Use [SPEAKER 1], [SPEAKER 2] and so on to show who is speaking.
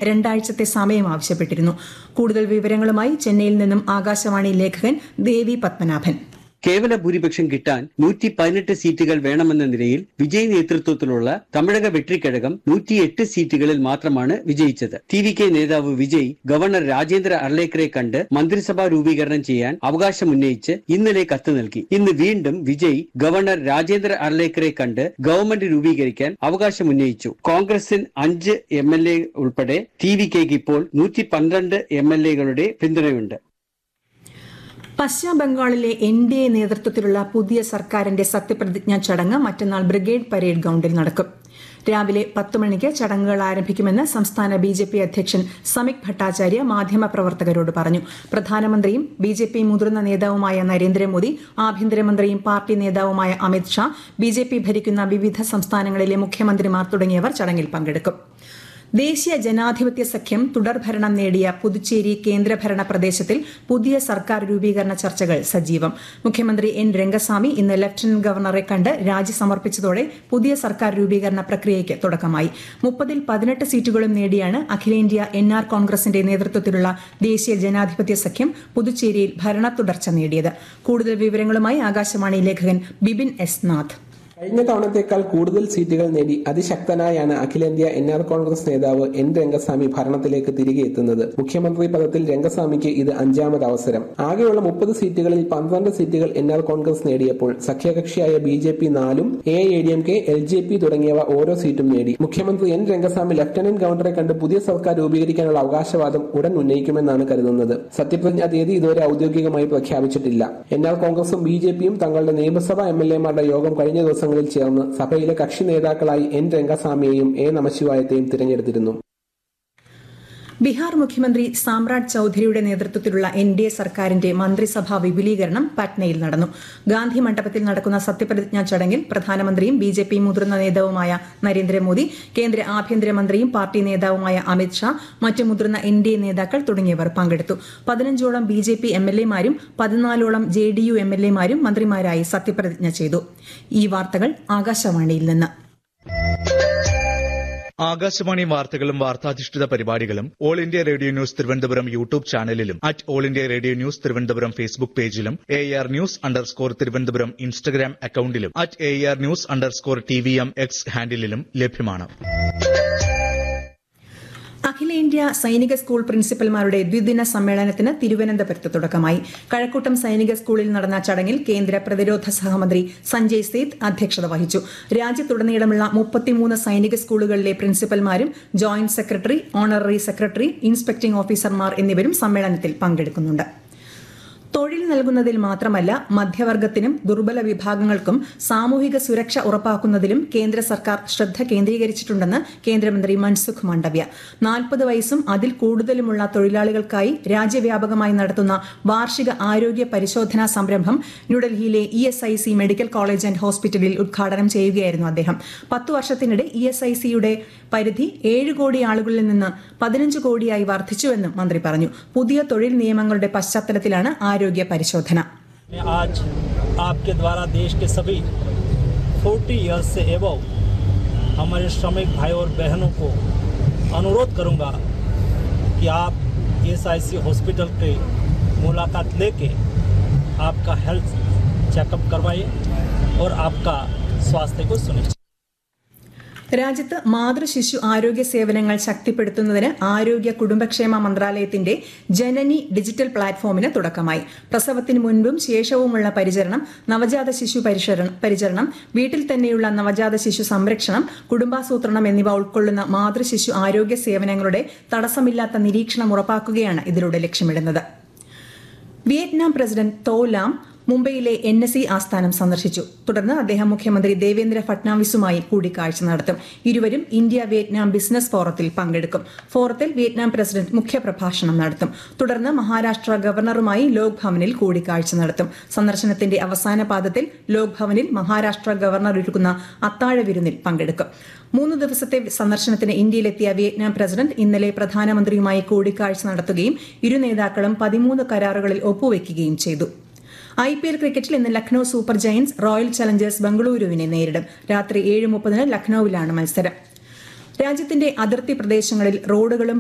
[SPEAKER 1] രണ്ടാഴ്ചത്തെ സമയം ആവശ്യപ്പെട്ടിരുന്നു. കൂടുതൽ വിവരങ്ങളുമായി ചെന്നൈയിൽ നിന്നും ആകാശവാണി ലേഖകൻ ദേവി പത്മനാഭൻ.
[SPEAKER 2] കേവല ഭൂരിപക്ഷം കിട്ടാൻ 118 സീറ്റുകൾ വേണമെന്ന നിലയിൽ വിജയ് നേതൃത്വത്തിലുള്ള തമിഴക വെട്രിക്കഴകം 108 സീറ്റുകളിൽ മാത്രമാണ് വിജയിച്ചത്. TVK നേതാവ് വിജയ് ഗവർണർ രാജേന്ദ്ര അർലേക്കറെ കണ്ട് മന്ത്രിസഭാ രൂപീകരണം ചെയ്യാൻ അവകാശമുന്നയിച്ച് ഇന്നലെ കത്ത് നൽകി. ഇന്ന് വീണ്ടും വിജയ് ഗവർണർ രാജേന്ദ്ര അർലേക്കറെ കണ്ട് ഗവൺമെന്റ് രൂപീകരിക്കാൻ അവകാശമുന്നയിച്ചു. കോൺഗ്രസിന് 5 MLA ഉൾപ്പെടെ TVKക്ക് ഇപ്പോൾ 112 MLAകളുടെ പിന്തുണയുണ്ട്.
[SPEAKER 1] പശ്ചിമബംഗാളിലെ NDA നേതൃത്വത്തിലുള്ള പുതിയ സർക്കാരിന്റെ സത്യപ്രതിജ്ഞാ ചടങ്ങ് മറ്റന്നാൾ ബ്രിഗേഡ് പരേഡ് ഗ്രൌണ്ടിൽ നടക്കും. രാവിലെ 10 മണിക്ക് ചടങ്ങുകൾ ആരംഭിക്കുമെന്ന് സംസ്ഥാന BJP അധ്യക്ഷൻ സമീക് ഭട്ടാചാര്യ മാധ്യമപ്രവർത്തകരോട് പറഞ്ഞു. പ്രധാനമന്ത്രിയും BJP മുതിർന്ന നേതാവുമായ നരേന്ദ്രമോദി, ആഭ്യന്തരമന്ത്രിയും പാർട്ടി നേതാവുമായ അമിത് ഷാ, BJP ഭരിക്കുന്ന വിവിധ സംസ്ഥാനങ്ങളിലെ മുഖ്യമന്ത്രിമാർ തുടങ്ങിയവർ ചടങ്ങിൽ പങ്കെടുക്കും. ദേശീയ ജനാധിപത്യ സഖ്യം തുടർഭരണം നേടിയ പുതുച്ചേരി കേന്ദ്രഭരണ പ്രദേശത്തിൽ പുതിയ സർക്കാർ രൂപീകരണ ചർച്ചകൾ സജീവം. മുഖ്യമന്ത്രി N. രംഗസ്വാമി ഇന്ന് ലഫ്റ്റനന്റ് ഗവർണറെ കണ്ട് രാജി സമർപ്പിച്ചതോടെ പുതിയ സർക്കാർ രൂപീകരണ പ്രക്രിയയ്ക്ക് തുടക്കമായി. 30-ൽ 18 സീറ്റുകളും നേടിയാണ് അഖിലേന്ത്യാ NR കോൺഗ്രസിന്റെ നേതൃത്വത്തിലുള്ള ദേശീയ ജനാധിപത്യ സഖ്യം പുതുച്ചേരിയിൽ ഭരണ തുടർച്ച നേടിയത്. കൂടുതൽ വിവരങ്ങളുമായി ആകാശവാണി ലേഖകൻ ബിബിൻ S. നാഥ്.
[SPEAKER 3] കഴിഞ്ഞ തവണത്തേക്കാൾ കൂടുതൽ സീറ്റുകൾ നേടി അതിശക്തനായാണ് അഖിലേന്ത്യാ NR കോൺഗ്രസ് നേതാവ് N. രംഗസ്വാമി ഭരണത്തിലേക്ക് തിരികെ എത്തുന്നത്. മുഖ്യമന്ത്രി പദത്തിൽ രംഗസ്വാമിക്ക് ഇത് 5ാമത് അവസരം. ആകെയുള്ള 30 സീറ്റുകളിൽ 12 സീറ്റുകൾ NR കോൺഗ്രസ് നേടിയപ്പോൾ സഖ്യകക്ഷിയായ BJP 4ഉം AIADMK, LJP തുടങ്ങിയവ ഓരോ സീറ്റും നേടി. മുഖ്യമന്ത്രി N. രംഗസ്വാമി ലഫ്റ്റനന്റ് ഗവർണറെ കണ്ട് പുതിയ സർക്കാർ രൂപീകരിക്കാനുള്ള അവകാശവാദം ഉടൻ ഉന്നയിക്കുമെന്നാണ് കരുതുന്നത്. സത്യപ്രതിജ്ഞാ തീയതി ഇതുവരെ ഔദ്യോഗികമായി പ്രഖ്യാപിച്ചിട്ടില്ല. NR കോൺഗ്രസും BJPയും തങ്ങളുടെ നിയമസഭാ MLAമാരുടെ യോഗം കഴിഞ്ഞ ദിവസങ്ങളിൽ ചേർന്ന് സഭയിലെ കക്ഷി നേതാക്കളായി N. രംഗസ്വാമിയെയും A. നമശിവായത്തെയും തിരഞ്ഞെടുത്തിരുന്നു.
[SPEAKER 1] ബീഹാർ മുഖ്യമന്ത്രി സാമ്രാട് ചൌധരിയുടെ നേതൃത്വത്തിലുള്ള NDA സർക്കാരിന്റെ മന്ത്രിസഭാ വിപുലീകരണം പട്നയിൽ നടന്നു. ഗാന്ധി മണ്ഡപത്തിൽ നടക്കുന്ന സത്യപ്രതിജ്ഞാ ചടങ്ങിൽ പ്രധാനമന്ത്രിയും BJP മുതിർന്ന നേതാവുമായ നരേന്ദ്രമോദി, കേന്ദ്ര ആഭ്യന്തരമന്ത്രിയും പാർട്ടി നേതാവുമായ അമിത് ഷാ, മറ്റ് മുതിർന്ന NDA നേതാക്കൾ തുടങ്ങിയവർ പങ്കെടുത്തു. 15ഓളം BJP MLAമാരും 14ഓളം JDU MLAമാരും മന്ത്രിമാരായി സത്യപ്രതിജ്ഞ ചെയ്തു. ഈ വാർത്തകൾ ആകാശവാണിയിൽ നിന്ന്.
[SPEAKER 4] ആകാശവാണി വാർത്തകളും വാർത്താധിഷ്ഠിത പരിപാടികളും all India radio news Thiruvananthapuram YouTube ചാനലിലും @all India radio news Thiruvananthapuram Facebook പേജിലും AR News_ തിരുവനന്തപുരം ഇൻസ്റ്റഗ്രാം അക്കൌണ്ടിലും @AR News_TVM X ഹാൻഡിലും ലഭ്യമാണ്.
[SPEAKER 1] അഖിലേന്ത്യാ സൈനിക സ്കൂൾ പ്രിൻസിപ്പൽമാരുടെ ദ്വിദിന സമ്മേളനത്തിന് തിരുവനന്തപുരത്ത് തുടക്കമായി. കഴക്കൂട്ടം സൈനിക സ്കൂളിൽ നടന്ന ചടങ്ങിൽ കേന്ദ്ര പ്രതിരോധ സഹമന്ത്രി സഞ്ജയ് സേത്ത് അധ്യക്ഷത വഹിച്ചു. രാജ്യത്തുടനീളമുള്ള 33 സൈനിക സ്കൂളുകളിലെ പ്രിൻസിപ്പൽമാരും joint secretary, honorary secretary, inspecting ഓഫീസർമാർ എന്നിവരും സമ്മേളനത്തിൽ പങ്കെടുക്കുന്നുണ്ട്. തൊഴിൽ നൽകുന്നതിൽ മാത്രമല്ല മധ്യവർഗത്തിനും ദുർബല വിഭാഗങ്ങൾക്കും സാമൂഹിക സുരക്ഷ ഉറപ്പാക്കുന്നതിലും കേന്ദ്ര സർക്കാർ ശ്രദ്ധ കേന്ദ്രീകരിച്ചിട്ടുണ്ടെന്ന് കേന്ദ്രമന്ത്രി മൻസുഖ് മാണ്ഡവ്യ. 40 വയസ്സും അതിൽ കൂടുതലുമുള്ള തൊഴിലാളികൾക്കായി രാജ്യവ്യാപകമായി നടത്തുന്ന വാർഷിക ആരോഗ്യ പരിശോധനാ സംരംഭം ന്യൂഡൽഹിയിലെ ESIC മെഡിക്കൽ കോളേജ് ആൻഡ് ഹോസ്പിറ്റലിൽ ഉദ്ഘാടനം ചെയ്യുകയായിരുന്നു അദ്ദേഹം. 10 വർഷത്തിനിടെ ESICയുടെ പരിധി 7 കോടി ആളുകളിൽ നിന്ന് 15 കോടിയായി വർദ്ധിച്ചുവെന്നും മന്ത്രി പറഞ്ഞു. പുതിയ തൊഴിൽ നിയമങ്ങളുടെ പശ്ചാത്തലത്തിലാണ് आरोग्य परिशोधना.
[SPEAKER 5] आज आपके द्वारा देश के सभी 40 इयर्स से एबव हमारे श्रमिक भाई और बहनों को अनुरोध करूंगा कि आप ESIC हॉस्पिटल के मुलाकात लेके आपका हेल्थ चेकअप करवाइए और आपका स्वास्थ्य को सुनिश्चित.
[SPEAKER 1] രാജ്യത്ത് മാതൃശിശു ആരോഗ്യ സേവനങ്ങൾ ശക്തിപ്പെടുത്തുന്നതിന് ആരോഗ്യ കുടുംബക്ഷേമ മന്ത്രാലയത്തിന്റെ ജനനി ഡിജിറ്റൽ പ്ലാറ്റ്ഫോമിന് തുടക്കമായി. പ്രസവത്തിന് മുൻപും ശേഷവുമുള്ള പരിചരണം, നവജാത ശിശു പരിചരണം, വീട്ടിൽ തന്നെയുള്ള നവജാത ശിശു സംരക്ഷണം, കുടുംബാസൂത്രണം എന്നിവ ഉൾക്കൊള്ളുന്ന മാതൃശിശു ആരോഗ്യ സേവനങ്ങളുടെ തടസ്സമില്ലാത്ത നിരീക്ഷണം ഉറപ്പാക്കുകയാണ് ഇതിലൂടെ ലക്ഷ്യമിടുന്നത്. വിയറ്റ്നാം പ്രസിഡന്റ് തോ ലാം മുംബൈയിലെ NSE ആസ്ഥാനം സന്ദർശിച്ചു. തുടർന്ന് അദ്ദേഹം മുഖ്യമന്ത്രി ദേവേന്ദ്ര ഫട്നാവിസുമായി കൂടിക്കാഴ്ച നടത്തും. ഇരുവരും ഇന്ത്യ വിയറ്റ്നാം ബിസിനസ് ഫോറത്തിൽ പങ്കെടുക്കും. ഫോറത്തിൽ വിയറ്റ്നാം പ്രസിഡന്റ് മുഖ്യപ്രഭാഷണം നടത്തും. തുടർന്ന് മഹാരാഷ്ട്ര ഗവർണറുമായി ലോക് ഭവനിൽ കൂടിക്കാഴ്ച നടത്തും. സന്ദർശനത്തിന്റെ അവസാന പാദത്തിൽ ലോക് ഭവനിൽ മഹാരാഷ്ട്ര ഗവർണർ ഒരുക്കുന്ന അത്താഴ വിരുന്നിൽ പങ്കെടുക്കും. 3 ദിവസത്തെ സന്ദർശനത്തിന് ഇന്ത്യയിലെത്തിയ വിയറ്റ്നാം പ്രസിഡന്റ് ഇന്നലെ പ്രധാനമന്ത്രിയുമായി കൂടിക്കാഴ്ച നടത്തുകയും ഇരു നേതാക്കളും 13 കരാറുകളിൽ ഒപ്പുവെക്കുകയും ചെയ്തു. IPL ക്രിക്കറ്റിൽ ഇന്ന് Lucknow super Giants royal Challengers ബംഗളൂരുവിനെ നേരിടും. രാത്രി 7:30 ലക്നൌവിലാണ് മത്സരം. രാജ്യത്തിന്റെ അതിർത്തി പ്രദേശങ്ങളിൽ റോഡുകളും